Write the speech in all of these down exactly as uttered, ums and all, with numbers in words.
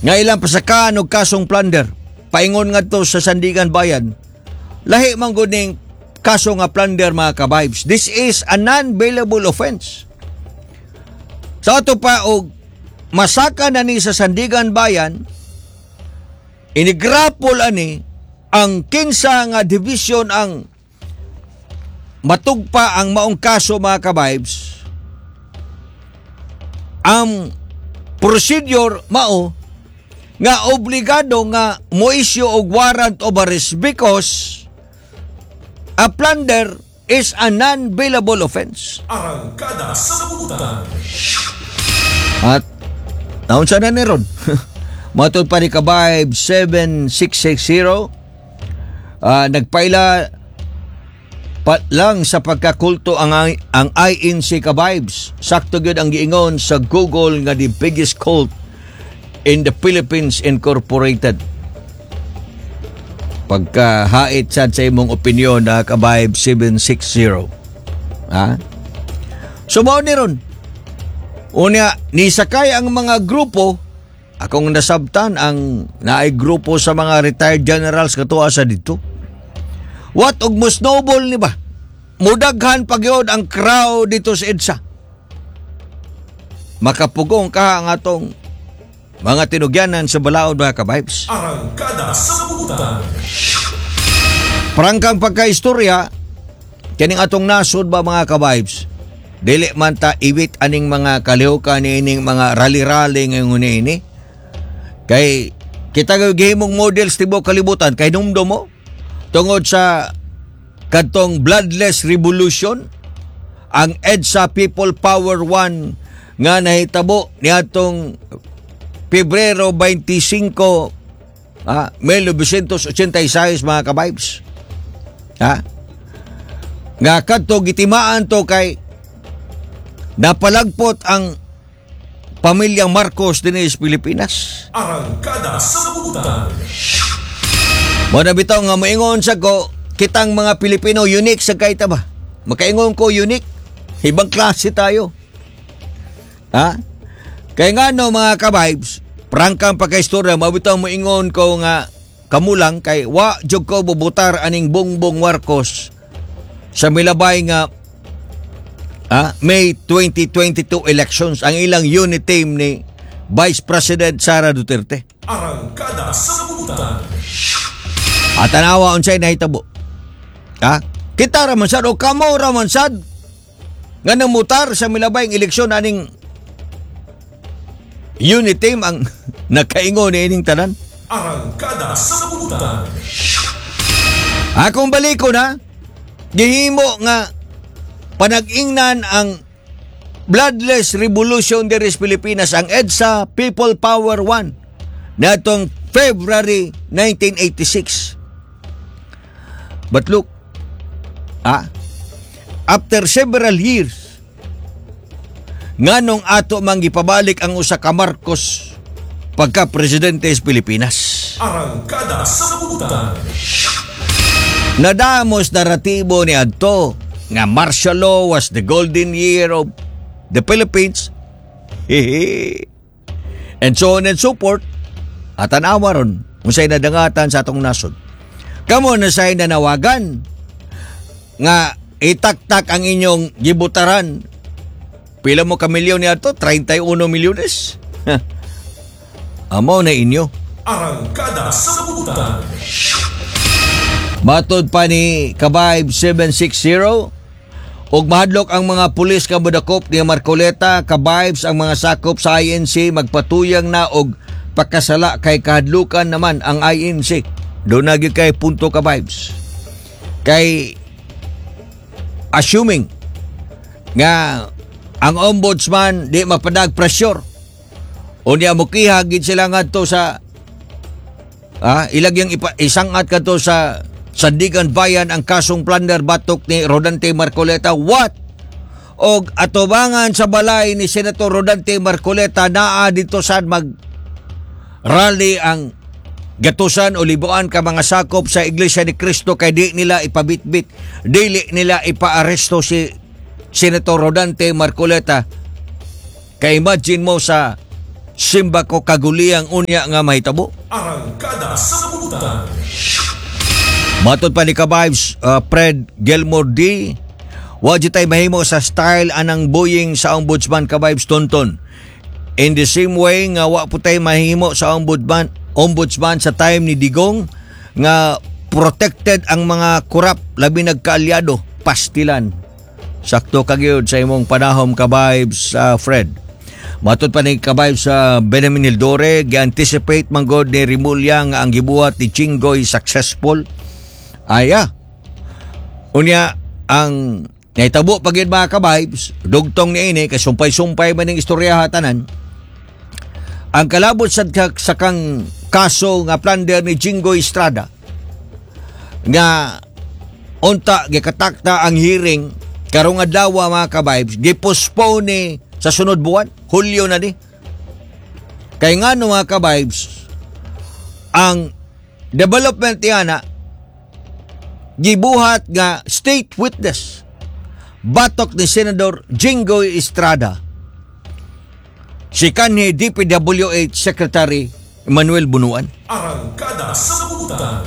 nga ilang pasakaan og kasong plunder. Paingon nga to sa Sandigan Bayan. Lahi man gud ning kaso nga plunder mga ka-vibes. This is a non-bailable offense. Sa ato pa og masaka na ni sa Sandigan Bayan, inigrapol ani ang kinsa nga division ang matugpa ang maong kaso mga ka-vibes. Ang procedure mao nga obligado nga mo-issue og warrant of arrest because a plunder is a non-bailable offense. Arangkada sa Butan. At naunsa na ni ron? Matod pa ni ka-vibe seven six six zero, uh, nagpaila pa lang sa pagkakulto ang, ang I N C ka-vibes. Sakto gyud ang giingon sa Google nga the biggest cult in the Philippines Incorporated. Pagkahait sad sa imong opinyon na ka-vibe seven six zero. Ha? So mao ni ron. Unya, nisakay ang mga grupo, akong nasabtan ang naay grupo sa mga retired generals katuwa sa dito. What og most noble ni ba? Mudaghan pagyod ang crowd dito sa EDSA. Makapugong ka ang atong mga tinugyanan sa balaod mga ka-vibes. Arangkada sa Butan. Prangkang pagka-istorya, kining atong nasod ba mga ka-vibes? Dili man ta iwit aning mga kalihukan ni ining mga rally-rally ngayon ini. Kay kita gihimong models tibo kalibutan kay numdum mo tungod sa kadtong bloodless revolution, ang EDSA People Power One nga nahitabo niadtong Pebrero twenty-five, ah, nineteen eighty-six mga ka-vibes. Ha? Nga kadto gitimaan to kay napalagpot ang pamilyang Marcos din sa Pilipinas. Arangkada sa Butan. Muna bitaw nga maingon sa ko, kitang mga Pilipino unique sa kaita ba? Makaingon ko unique. Ibang klase tayo. Ha? Kaya nga no mga ka-vibes, prangkang pagka-istorya, mabitaw mo ingon ko nga kamulang kay wa jud ko bubutar aning Bongbong Marcos sa milabay nga Ah, May twenty twenty-two elections ang ilang unit team ni Vice President Sara Duterte. Arangkada sa Butan. At tanawa unsay nahitabo. Ha? Kita ra man sad o kamo ra man sad nga namutar sa milabay ng eleksyon aning unit team ang nakaingon ni ining tanan. Arangkada sa Butan. Akong baliko na gihimo nga panag-ingnan ang bloodless revolution diri sa Pilipinas, ang EDSA People Power One natong February nineteen eighty-six. But look, ah, after several years, nganong ato mang gipabalik ang usa ka Marcos pagka-presidente sa Pilipinas. Arangkada sa Butan. Nadamos naratibo ni adto nga martial law was the golden year of the Philippines. And so on and so forth. At tanawa ron, unsay nadangatan sa atong nasod. Kamo na say nanawagan nga itaktak ang inyong gibutaran. Pila mo ka milyon niya to? thirty-one milyones. Amo na inyo. Arangkada sa Butan. Matod pa ni ka-vibe seven six zero, ug mahadlok ang mga pulis kabudakop ni Marcoleta, ka-vibes ang mga sakop sa I N C magpatuyang na og pakasala kay kahadlukan naman ang I N C. Doon nagi kay punto ka-vibes. Kay assuming nga ang ombudsman di mapadag pressure o niya mukihagid sila ngadto sa ah, ilagyang ipa, isangat kadto sa Sandigan Bayan ang kasong plunder batok ni Rodante Marcoleta. What? Og atubangan sa balay ni Senator Rodante Marcoleta naa dito sad mag rally ang gatusan o libuan ka mga sakop sa Iglesia ni Cristo kay di nila ipabitbit, dili nila ipaaresto si Senator Rodante Marcoleta. Kay imagine mo sa simba ko kaguliyang unya nga mahitabo. Arangkada sa Sabutan. Matod pa ni ka-vibes, uh, Fred Gilmore D. Wadyo tayo mahimo sa style anang buying sa ombudsman ka-vibes tonton. In the same way nga wa po tayo mahimo sa ombudsman, ombudsman sa time ni Digong nga protected ang mga kurap labi nagkaalyado, pastilan. Sakto kagyod sa imong panahom ka-vibes, uh, Fred. Matod pa ni ka-vibes sa uh, Benjamin Hildore, gi-anticipate manggod ni Rimulya nga ang gibuhat ni Chingoy successful. Aya. Unya ang naitabo pagid mga ka-vibes, dugtong ni ini kay sumpay-sumpay man ning istorya hatanan. Ang kalabot sa, sa kang kaso nga plunder ni Chingoy Estrada nga unta gikatakta ang hearing karong adlaw mga ka-vibes, gipostpone ni sa sunod buwan, Hulyo na ni. Kay ngano mga ka-vibes, ang development yana gibuhat nga state witness batok ni Senador Jinggoy Estrada, si kanhi D P W H Secretary Emmanuel Bunuan. Arangkada sa Sabutan.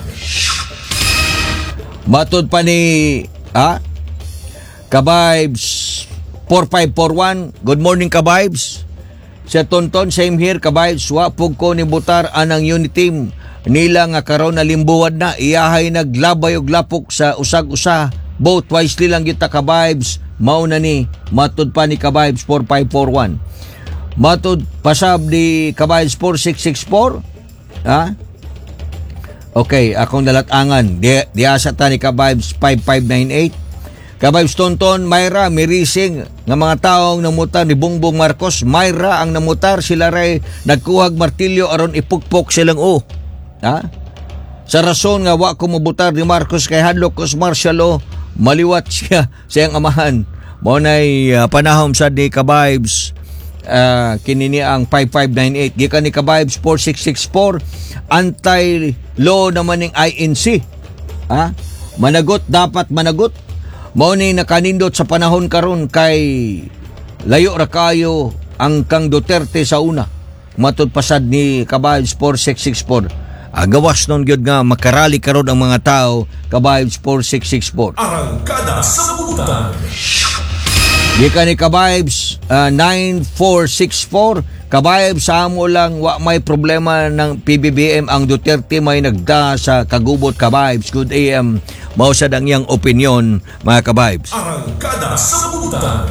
Matod pa ni ah, ka-vibes four five four one. Good morning ka-vibes. Sa tonton, same here ka-vibes. Wapog ko ni butar anang unit team nila nga karon na limbuwad na. Iyahay naglabay og lapok sa usag-usa. Both wisely lang kita ka-vibes. Mauna ni matod pa ni ka-vibes four five four one. Matod pasab ni ka-vibes four six six four. Ha? Okay, akong dalatangan. Di, di asa ta ni ka-vibes five five nine eight. Ka-vibes tonton, Myra, mirising nga mga taong namutar ni Bongbong Marcos. Myra ang namutar, sila ray nagkuhag martilyo aron ipukpok silang o. Ha? Sa rason nga wa ko mabutar ni Marcos kay hadlok kos martial law, maliwat siya sa iyang amahan. Mao nay uh, panahom sa ni ka-vibes uh, kinini ang five five nine eight. Gikan ni ka-vibes four six six four, anti-law naman ng I N C. Ha? Managot dapat managot. Mao ni nakanindot sa panahon karon kay layo ra kayo ang kang Duterte sa una. Matod pasad ni ka-vibes four six six four. Agawas nun gyud nga makarali karon ang mga tao, ka-vibes four six six four. Arangkada sa Sabutan. Gikan ni ka-vibes uh, nine four six four. Ka-vibes sa amo lang wa may problema ng P B B M ang Duterte may nagda sa kagubot ka-vibes. Good A M. Mao sad ang iyang opinion mga ka-vibes. Arangkada sa Sabutan.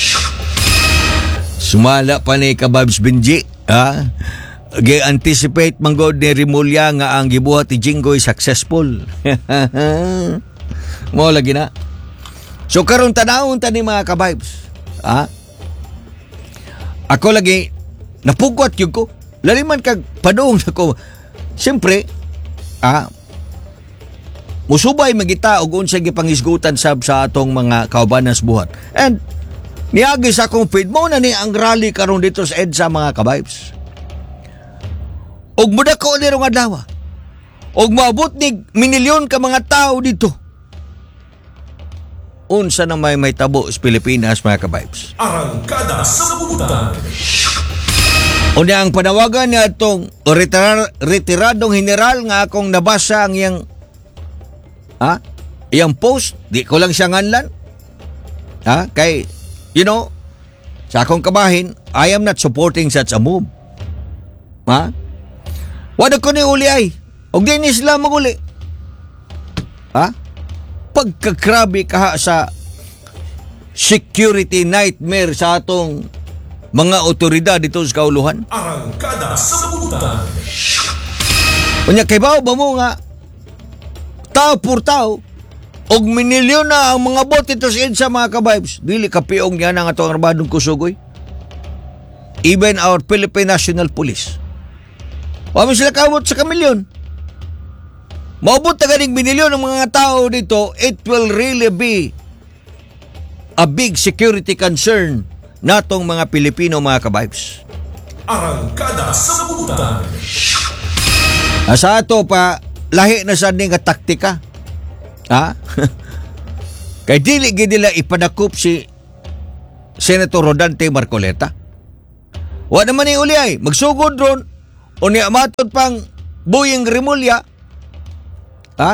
Sumala pa ni ka-vibes Benji, ha? Gi-anticipate manggod ni Rimulya nga ang gibuhat ni Jinggoy successful. Mao lagi na. So karon tanawon ta ni mga ka-vibes. Ha? Ako lagi napugwat yun ko. Laliman kag padung ko. Siyempre, ah, musubay magita og unsay gipangisgutan sab sa atong mga kaubanan sa buhat. And niagi sa akong feed mo na ni ang rally karon dito sa EDSA mga ka-vibes. Og mudako ni rong adlaw. Og maabot ni minilyon ka mga tao dito. Unsa na may may tabo sa Pilipinas mga ka-vibes. Arangkada sa Sabutan. Unya ang panawagan niya itong retirar, retiradong general nga akong nabasa ang iyang ha? Iyang post, di ko lang siya nganlan. Ha? Kay, you know, sa akong kabahin, I am not supporting such a move. Ha? Wala ko ni uli ay. Og di ni sila maguli. Ha? Pagkakrabi kaha sa security nightmare sa atong mga otoridad dito sa kauluhan. Arangkada sa Sabutan. Unya kay bao ba mo nga tao por tao og minilyon na ang mga bot ito sa EDSA mga ka-vibes. Dili kapiong yan ang atong armadong kusugoy. Even our Philippine National Police. Wala sila kabot sa kamilyon. Maubot na ganing binilyon ng mga tao dito, it will really be a big security concern natong mga Pilipino mga ka-vibes. Arangkada sa Sabutan. Sa ato pa, lahi na sa ning taktika. Ha? Kay dili gid nila ipadakop si Senator Rodante Marcoleta. Wa naman ni uli ay, magsugod ron, o niya matod pang Buying Rimulya, ha?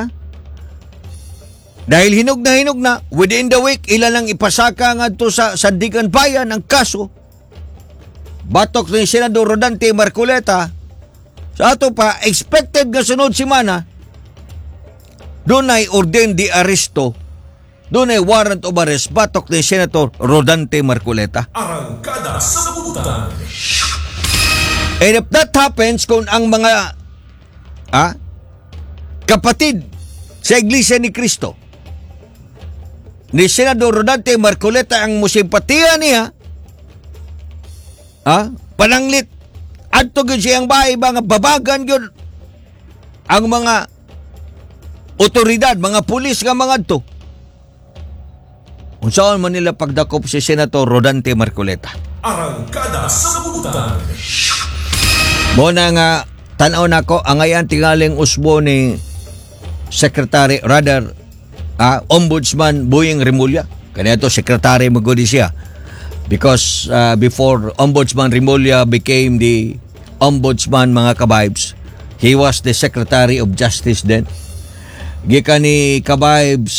Dahil hinog na hinog na, within the week, ilan lang ipasaka nga to sa Sandigan Bayan ang kaso. Batok ni Senador Rodante Marcoleta, sa ato pa, expected nga sunod simana, doon ay ordained di aresto, doon ay warrant of arrest, batok ni Senator Rodante Marcoleta. Arangkada sa Sabutan. And if that happens, kung ang mga ah, kapatid sa Iglesia ni Cristo, ni Senador Rodante Marcoleta ang musimpatiya niya, ah, pananglit, adto gyud siyang bahay, mga babagan gyud ang mga otoridad, mga pulis nga mga adto. Unsaon man nila pagdakop si Senator Rodante Marcoleta. Arangkada sa Sabutan. Mo na nga tan-aw nako ang ayan tingaling usbo ni Secretary, rather ah, Ombudsman Buying Rimulya. Kaniya to Secretary magudi siya. Because uh, before Ombudsman Rimulya became the Ombudsman, mga kabibes, he was the Secretary of Justice then. Gikan ni kabibes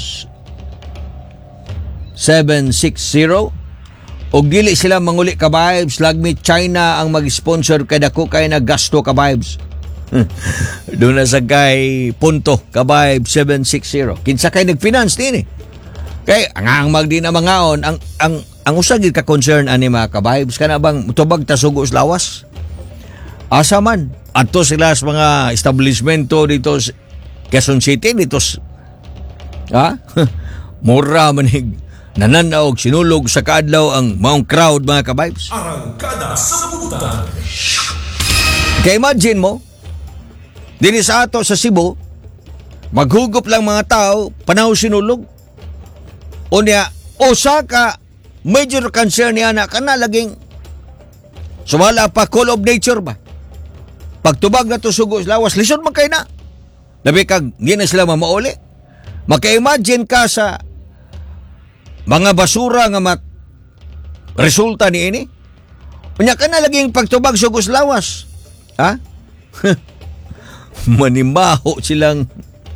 seven sixty o gili sila manguli kabibes, lagmi China ang mag-sponsor kay dako kay naggasto kabibes. Doon na sa kay punto kabibes seven sixty. Kinsa kay nag-finance din eh. Kay ang ang magdi na mangaon ang ang ang usa gid ka concern ani mga kabibes kana bang tubag ta sugo sa lawas. Asa man adto sila sa mga establishmento dito sa Quezon City dito ha? Mura manig nananaw og sinulog sa kaadlaw ang maong crowd mga kabibes. Arangkada sa Sabutan. Kaya imagine mo, dini sa ato sa Cebu, maghugop lang mga tao, panahon sinulog. O niya, usa ka major concern niya na kana laging sumala pa call of nature ba? Pagtubag na to sugo sa lawas, lisod man kayo na. Labi kag, hindi na sila mamauli. Maka-imagine ka sa mga basura nga mat resulta ni ini. Unya ka na laging pagtubag sugo sa lawas. Ha? Manimaho silang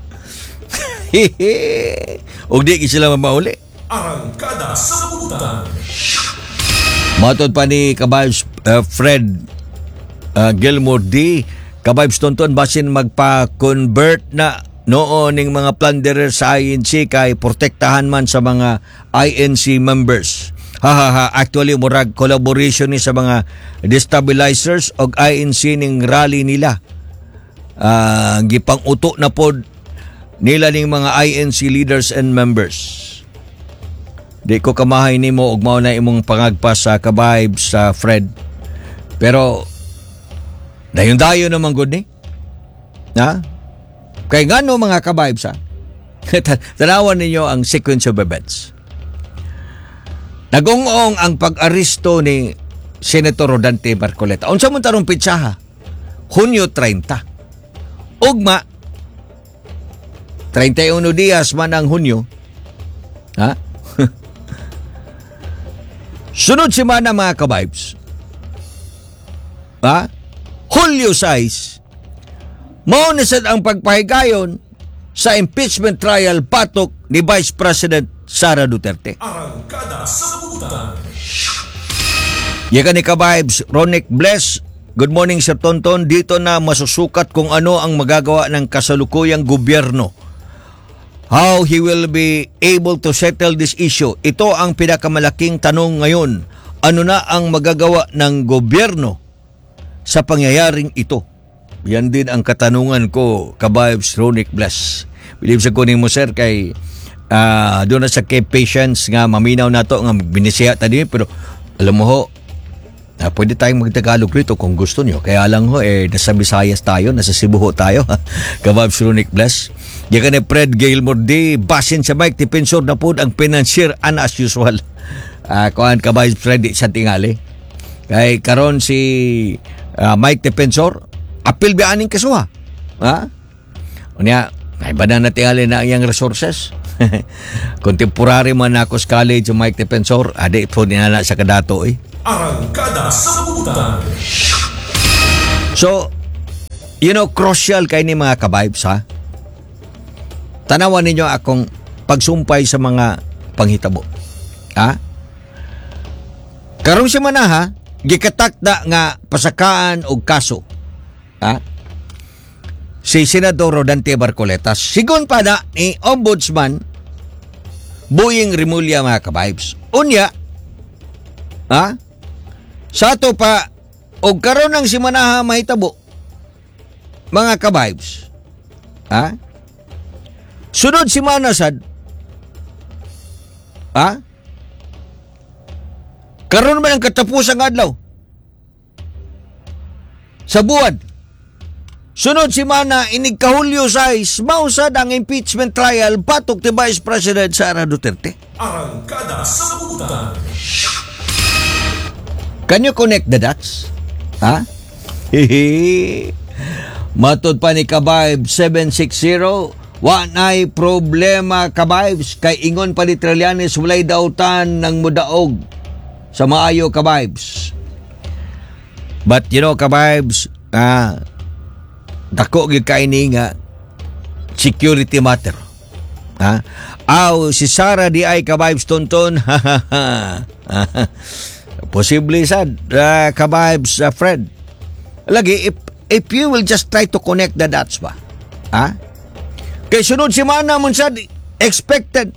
o di sila mamauli. Arangkada sa Sabutan. Matod pa ni kabibes uh, Fred uh, Gilmore D. Kabibes tonton basin magpa-convert na noon ning mga plunderer sa I N C kay protektahan man sa mga I N C members. Ha ha ha, actually murag collaboration ni sa mga destabilizers og I N C ning rally nila. Uh, gipang-uto na pod nila ning mga I N C leaders and members. Di ko kamahay nimo og mao na imong pangagpas sa kabibes sa Fred. Pero dayon-dayon naman gud ni. Ha? Kay ngano mga kabibes ha? Tanawan ninyo ang sequence of events. Nagungong ang pag-aristo ni Senator Rodante Marcoleta. Unsa man tarong pitsaha? Hunyo treinta. Ugma thirty-one días man ang Hunyo. Ha? Sunod semana mga kabibes. Ha? Hulyo six. Mao na sad ang pagpahigayon sa impeachment trial patok ni Vice President Sara Duterte. Arangkada sa Sabutan. Yakan ni kabibes Ronick Bless. Good morning Sir Tonton. Dito na masusukat kung ano ang magagawa ng kasalukuyang gobyerno. How he will be able to settle this issue. Ito ang pinakamalaking tanong ngayon. Ano na ang magagawa ng gobyerno sa pangyayaring ito? Yan din ang katanungan ko, kabibes Ronick Bless. Believe sa kunin mo sir kay uh, doon na sa kay patience nga maminaw na to nga binisiya tadi, pero alam mo ho, uh, pwede tayong magtagalog rito kung gusto nyo. Kaya lang ho, eh, nasa Visayas tayo, nasa Cebu ho tayo. Kabibes Ronick Bless. Di ka ni Fred Gilmore D. Basin sa Mike Defensor na po ang financier and as usual. Uh, kuhan kabibes Fred sa tingali. Kay karon si uh, Mike Defensor, apil ba aning kasuha? Ha? Unya, may ba na natingali na iyang resources? Contemporary man ako sa college Mike Defensor, adi po dinala sa kadato eh. Arangkada sa Sabutan. So, you know, crucial kay ni mga kabibes, ha? Tanawan ninyo akong pagsumpay sa mga panghitabo. Ha? Karong si manaha, gikatakda nga pasakaan og kaso. Ha? Si Senador Rodante Marcoleta, sigon pa na ni Ombudsman Boying Rimulya, mga kabibes. Unya, ha? Sa ato pa, og karon ng si manaha mahitabo, mga kabibes. Ha? Sunod si Manasad, ha? Karon man ang katapusang adlaw sa buwan. Sunod si Mana, inig kahulyo sais, mausad ang impeachment trial batok ti Vice President Sara Duterte. Arangkada sa Sabutan. Can you connect the dots? Ha? Hehe. Matod pa ni Kabayb seven sixty, wa na'y problema Kabaybs, kay ingon pa ni Trillanes walay dautan ng mudaog sa maayo Kabaybs. But you know Kabaybs, ah, dako gyud kay ni nga security matter. Ha? Aw si Sara di ay Kabaybs tonton. Posible sad uh, Kabaybs uh, Fred. Lagi if if you will just try to connect the dots ba. Ha? Kay sunod si Mana mun sad expected.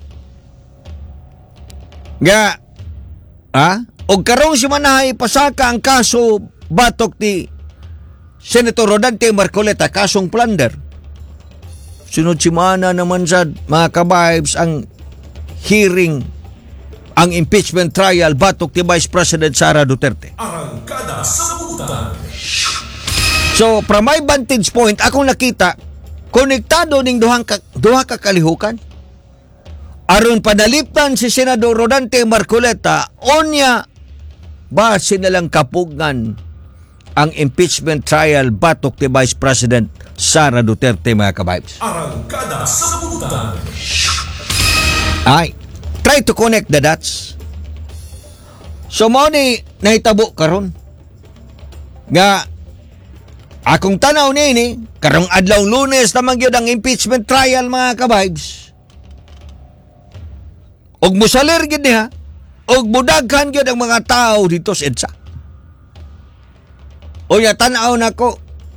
Nga ha? Og karong si Mana ipasaka ang kaso batok ti Senator Rodante Marcoleta kasong plunder. Sunod si Mana naman sad mga kabibes ang hearing, ang impeachment trial batok ti Vice President Sara Duterte. Arangkada sa Sabutan. So from my vantage point, akong nakita konektado ning duhang ka, duha ka kalihukan. Aron panaliptan si Senador Rodante Marcoleta, onya base na lang kapugngan ang impeachment trial batok ti Vice President Sara Duterte, mga kabibes. Arangkada sa Sabutan. Ay, try to connect the dots. So mo ni nahitabo karon nga akong tanaw ni ni karong adlaw Lunes naman gyud ang impeachment trial, mga kabibes. Og musalir gyud niya, og budaghan gyud ang mga tao dito sa EDSA. O ya tanaw nako.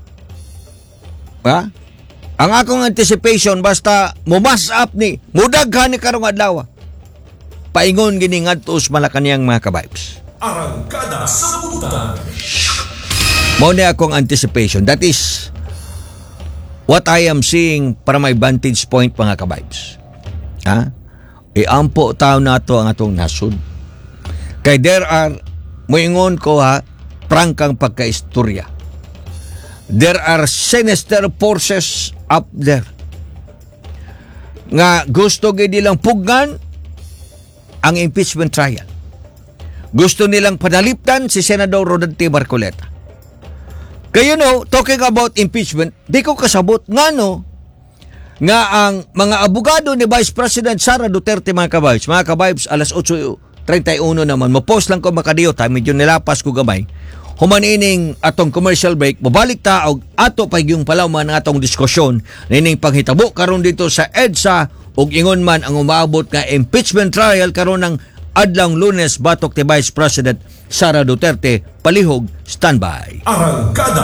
Ha? Ang akong anticipation basta mumas up ni mudaghan ni karong adlaw. Paingon gini ngadto sa Malacañang, mga kabibes. Arangkada sa Sabutan. Mao ni akong anticipation. That is what I am seeing para my vantage point, mga kabibes. Ha? Iampo tao nato ang atong nasud. Kay there are, moingon ko ha, prangkang pagkaistorya. There are sinister forces up there nga gusto gid nilang pugnan ang impeachment trial. Gusto nilang panaliptan si Senador Rodante Marcoleta. Kaya you know, talking about impeachment, di ko kasabot nga no, nga ang mga abogado ni Vice President Sara Duterte, mga kabibes, mga kabibes, alas eight thirty-one naman, mapost lang ko makadiyo, tayo medyo nilapas ko gamay. Human ining atong commercial break, mabalik ta og ato pa yung palawman ng atong diskusyon nining panghitabo karon dito sa EDSA ug ingon man ang umaabot nga impeachment trial karon ng adlawng Lunes batok ti Vice President Sara Duterte. Palihog, standby. Arangkada